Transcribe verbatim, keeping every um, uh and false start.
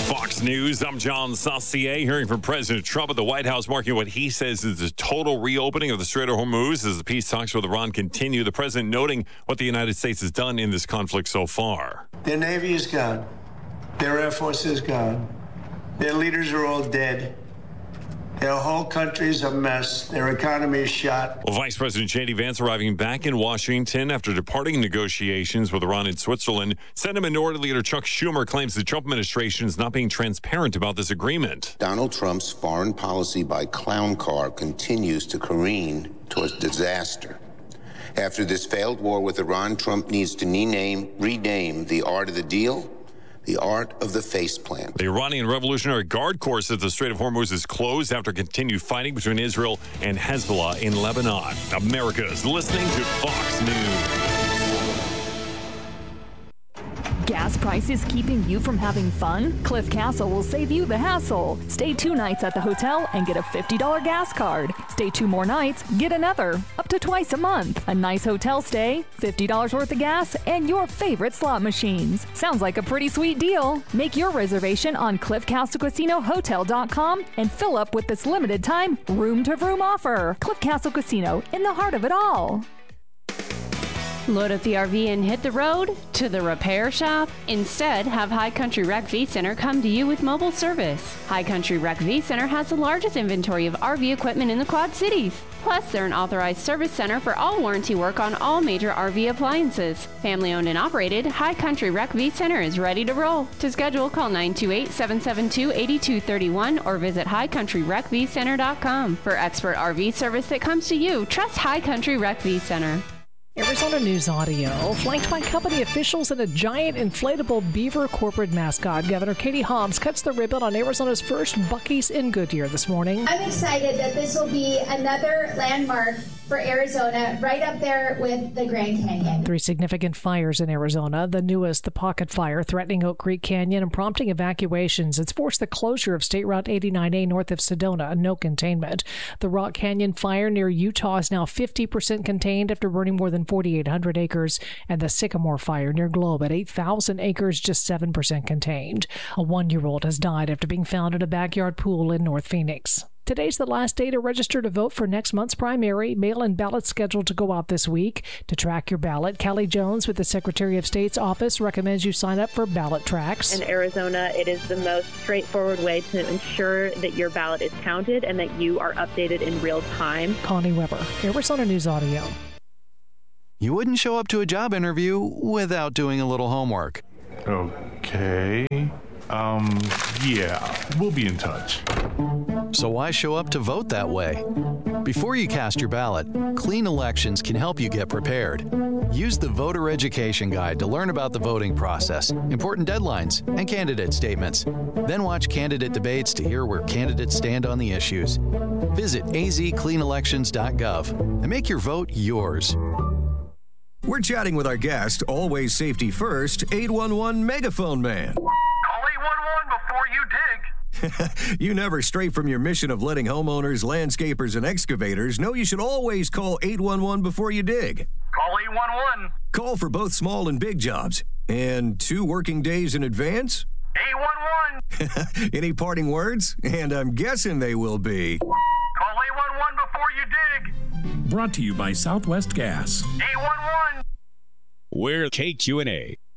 Fox News, I'm John Saucier, hearing from President Trump at the White House, marking what he says is the total reopening of the Strait of Hormuz as the peace talks with Iran continue. The president noting what the United States has done in this conflict so far. Their Navy is gone. Their Air Force is gone. Their leaders are all dead. Their whole country is a mess. Their economy is shot. Well, Vice President J D Vance arriving back in Washington after departing negotiations with Iran in Switzerland. Senate Minority Leader Chuck Schumer claims the Trump administration is not being transparent about this agreement. Donald Trump's foreign policy by clown car continues to careen towards disaster. After this failed war with Iran, Trump needs to rename, rename the art of the deal the art of the faceplant. The Iranian Revolutionary Guard Corps says the Strait of Hormuz is closed after continued fighting between Israel and Hezbollah in Lebanon. America is listening to Fox News. Gas prices keeping you from having fun? Cliff Castle will save you the hassle. Stay two nights at the hotel and get a fifty dollars gas card. Stay two more nights, get another, up to twice a month. A nice hotel stay, fifty dollars worth of gas, and your favorite slot machines. Sounds like a pretty sweet deal. Make your reservation on cliff castle casino hotel dot com and fill up with this limited time room-to-room offer. Cliff Castle Casino, in the heart of it all. Load up the R V and hit the road to the repair shop? Instead, have High Country Rec V Center come to you with mobile service. High Country Rec V Center has the largest inventory of R V equipment in the Quad Cities. Plus, they're an authorized service center for all warranty work on all major R V appliances. Family owned and operated, High Country Rec V Center is ready to roll. To schedule, call nine two eight, seven seven two, eight two three one or visit high country rec v center dot com. For expert R V service that comes to you, trust High Country Rec V Center. Arizona News Audio, flanked by company officials and a giant inflatable beaver corporate mascot. Governor Katie Hobbs cuts the ribbon on Arizona's first Buc-ee's in Goodyear this morning. I'm excited that this will be another landmark for Arizona, right up there with the Grand Canyon. Three significant fires in Arizona, the newest, the Pocket Fire, threatening Oak Creek Canyon and prompting evacuations. It's forced the closure of State Route eighty-nine A north of Sedona, no containment. The Rock Canyon Fire near Utah is now fifty percent contained after burning more than forty-eight hundred acres, and the Sycamore Fire near Globe at eight thousand acres, just seven percent contained. A one-year-old has died after being found in a backyard pool in North Phoenix. Today's the last day to register to vote for next month's primary. Mail-in ballots scheduled to go out this week. To track your ballot, Kelly Jones with the Secretary of State's office recommends you sign up for Ballot Tracks. In Arizona, it is the most straightforward way to ensure that your ballot is counted and that you are updated in real time. Connie Weber, Arizona News Audio. You wouldn't show up to a job interview without doing a little homework. Okay. Um, yeah, we'll be in touch. So why show up to vote that way? Before you cast your ballot, Clean Elections can help you get prepared. Use the Voter Education Guide to learn about the voting process, important deadlines, and candidate statements. Then watch candidate debates to hear where candidates stand on the issues. Visit a z clean elections dot gov and make your vote yours. We're chatting with our guest, always safety first, eight one one Megaphone Man. Call eight one one before you dig. You never stray from your mission of letting homeowners, landscapers, and excavators know you should always call eight one one before you dig. Call eight one one. Call for both small and big jobs. And two working days in advance? eight one one. Any parting words? And I'm guessing they will be... Call eight one one before you dig. Brought to you by Southwest Gas. eight one one. We're K Q and A.